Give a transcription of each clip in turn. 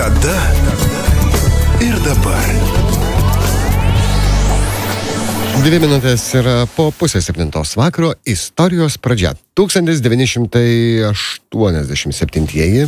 Tada ir dabar. 2 minutės yra po 6:30 vakaro. Istorijos pradžia. 1987.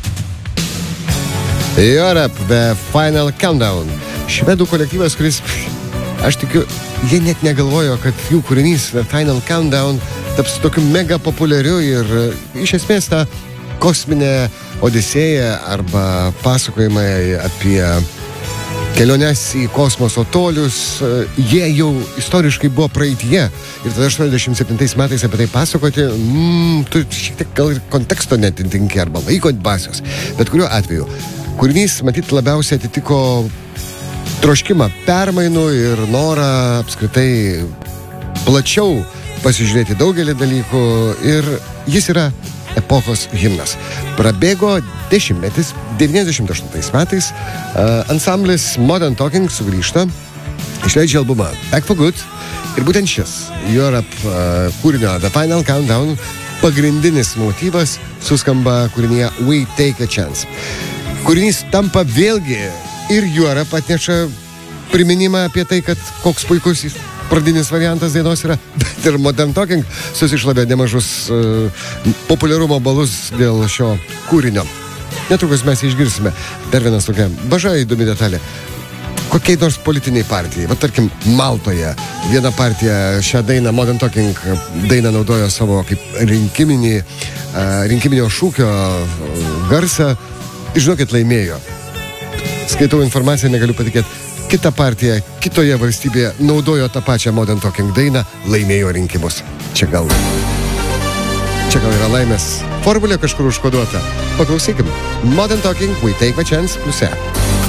Europe, The Final Countdown. Švedų kolektyvas, kuris, aš tikiu, jie net negalvojo, kad jų kūrinys The Final Countdown taps tokiu mega populiariu ir iš esmės ta kosminė odisėja arba pasakojimai apie keliones į kosmoso tolius, jie jau istoriškai buvo praeityje. Ir tada 87 metais apie tai pasakoti, tu šiek tiek gal ir konteksto netinki arba laiko dvasios. Bet kuriuo atveju, kūrinys matyt labiausiai atitiko troškimą permainų ir norą apskritai plačiau pasižiūrėti daugelį dalykų ir jis yra epochos himnas. Prabėgo 10-metis, 98 metais ansamblis Modern Talking sugrįžta, išleidžia albumą Back for Good ir būtent šis Europe kūrinio The Final Countdown pagrindinis motyvas suskamba kūrinyje We Take a Chance. Kūrinys tampa vėlgi ir Europe atneša priminimą apie tai, kad koks puikus pradinis variantas dainos yra, bet ir Modern Talking susišlavė nemažus populiarumo balus dėl šio kūrinio. Netrukus mes išgirsime dar vienas tokia maža įdomi detalė. Kokiai nors politiniai partijai, va tarkim Maltoje, viena partija šią dainą, Modern Talking dainą naudojo savo kaip rinkiminio šūkio garsą, žinokit, laimėjo. Skaitau informaciją, negaliu patikėti. Kita partija kitoje valstybėje naudojo tą pačią Modern Talking dainą, laimėjo rinkimus. Čia gal yra laimės formulė kažkur užkoduota. Paklausykim. Modern Talking, We Take a Chance +E.